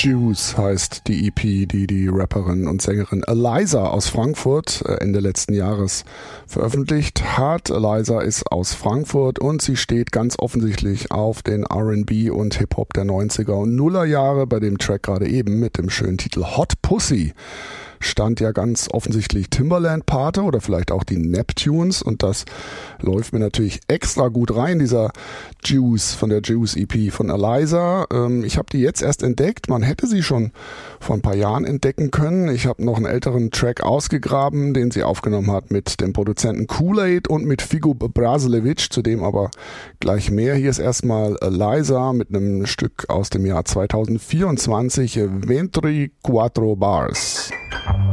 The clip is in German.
Juice heißt die EP, die die Rapperin und Sängerin Eliza aus Frankfurt Ende letzten Jahres veröffentlicht hat. Eliza ist aus Frankfurt und sie steht ganz offensichtlich auf den R&B und Hip-Hop der 90er und Nuller Jahre. Bei dem Track gerade eben mit dem schönen Titel Hot Pussy stand ja ganz offensichtlich Timbaland Pate oder vielleicht auch die Neptunes, und das läuft mir natürlich extra gut rein, dieser Juice von der Juice EP von Eliza. Ich habe die jetzt erst entdeckt, man hätte sie schon vor ein paar Jahren entdecken können. Ich habe noch einen älteren Track ausgegraben, den sie aufgenommen hat mit dem Produzenten Kool-Aid und mit Figo Brasilevic, zu dem aber gleich mehr. Hier ist erstmal Eliza mit einem Stück aus dem Jahr 2024, 24 Bars.